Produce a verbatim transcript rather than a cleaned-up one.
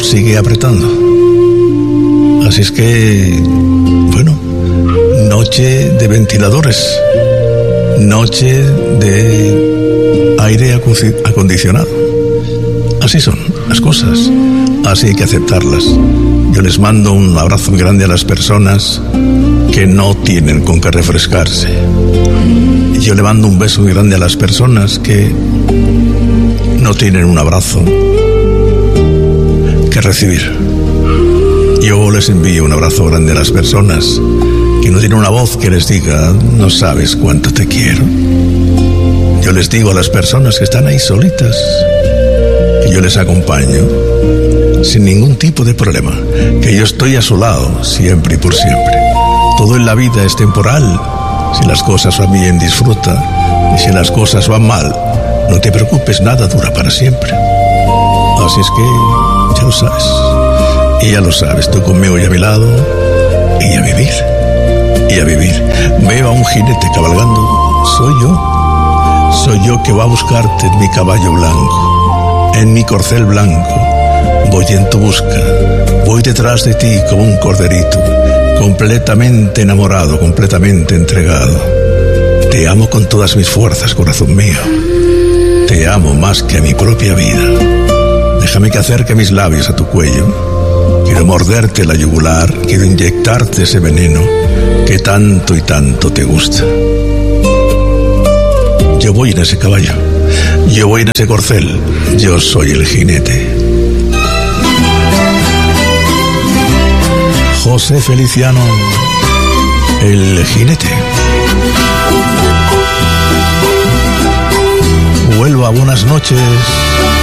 sigue apretando. Así es que, bueno, noche de ventiladores, noche de aire acondicionado. Así son las cosas, así hay que aceptarlas. Yo les mando un abrazo muy grande a las personas que no tienen con qué refrescarse. Yo le mando un beso muy grande a las personas que no tienen un abrazo que recibir. Yo les envío un abrazo grande a las personas que no tienen una voz que les diga: no sabes cuánto te quiero. Yo les digo a las personas que están ahí solitas que yo les acompaño sin ningún tipo de problema, que yo estoy a su lado siempre y por siempre. Todo en la vida es temporal. Si las cosas van bien, disfruta, y si las cosas van mal, no te preocupes, nada dura para siempre. Así es que ya lo sabes, y ya lo sabes, tú conmigo y a mi lado, y a vivir, y a vivir. Veo a un jinete cabalgando, soy yo, soy yo que va a buscarte en mi caballo blanco, en mi corcel blanco. Voy en tu busca, voy detrás de ti como un corderito, completamente enamorado, completamente entregado. Te amo con todas mis fuerzas, corazón mío. Te amo más que a mi propia vida. Déjame que acerque mis labios a tu cuello. Quiero morderte la yugular, quiero inyectarte ese veneno que tanto y tanto te gusta. Yo voy en ese caballo, yo voy en ese corcel, yo soy el jinete. José Feliciano, el jinete. Huelva, buenas noches.